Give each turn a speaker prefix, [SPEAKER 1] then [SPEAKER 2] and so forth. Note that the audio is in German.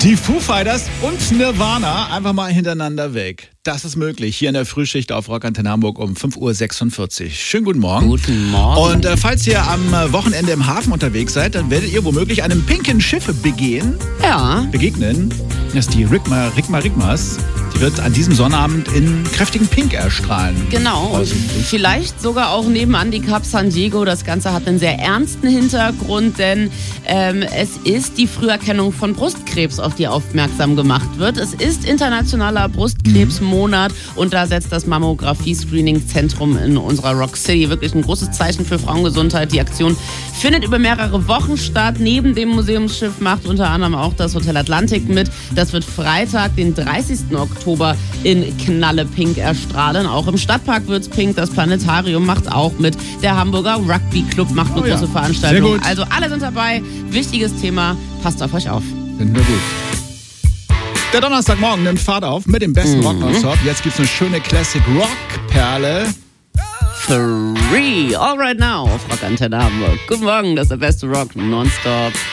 [SPEAKER 1] Die Foo Fighters und Nirvana einfach mal hintereinander weg. Das ist möglich. Hier in der Frühschicht auf Rock Antenne Hamburg um 5:46 Uhr. Schönen guten Morgen.
[SPEAKER 2] Guten Morgen.
[SPEAKER 1] Und falls ihr am Wochenende im Hafen unterwegs seid, dann werdet ihr womöglich einem pinken Schiff begegnen. Das ist die Rigmas. Die wird an diesem Sonnabend in kräftigem Pink erstrahlen.
[SPEAKER 2] Genau, und vielleicht sogar auch nebenan die Cap San Diego. Das Ganze hat einen sehr ernsten Hintergrund, denn es ist die Früherkennung von Brustkrebs, auf die aufmerksam gemacht wird. Es ist internationaler Brustkrebsmonat und da setzt das Mammographie-Screening-Zentrum in unserer Rock City wirklich ein großes Zeichen für Frauengesundheit. Die Aktion findet über mehrere Wochen statt. Neben dem Museumsschiff macht unter anderem auch das Hotel Atlantik mit. Das wird Freitag, den 30. Oktober in Knallepink erstrahlen. Auch im Stadtpark wird's pink. Das Planetarium macht auch mit. Der Hamburger Rugby Club macht eine große Veranstaltung.
[SPEAKER 1] Sehr gut.
[SPEAKER 2] Also alle sind dabei. Wichtiges Thema. Passt auf euch auf.
[SPEAKER 1] Finden wir gut. Der Donnerstagmorgen nimmt Fahrt auf mit dem besten Rock nonstop. Jetzt gibt's eine schöne Classic-Rock-Perle.
[SPEAKER 2] 3 All Right Now auf Rock Antenne Hamburg. Guten Morgen, das ist der beste Rock nonstop.